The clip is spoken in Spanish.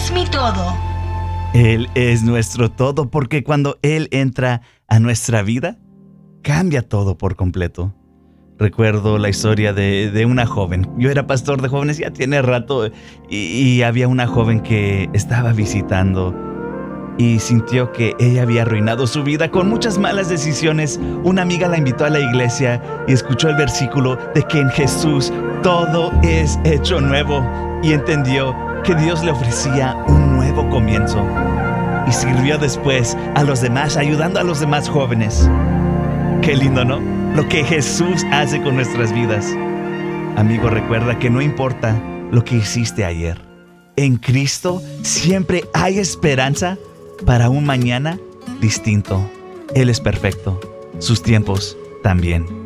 es mi todo. Él es nuestro todo porque cuando Él entra a nuestra vida, cambia todo por completo. Recuerdo la historia de una joven. Yo era pastor de jóvenes, ya tiene rato, y había una joven que estaba visitando y sintió que ella había arruinado su vida con muchas malas decisiones. Una amiga la invitó a la iglesia y escuchó el versículo de que en Jesús todo es hecho nuevo, y entendió que Dios le ofrecía un nuevo comienzo, y sirvió después a los demás, ayudando a los demás jóvenes. Qué lindo, ¿no? Lo que Jesús hace con nuestras vidas. Amigo, recuerda que no importa lo que hiciste ayer. En Cristo siempre hay esperanza para un mañana distinto. Él es perfecto. Sus tiempos también.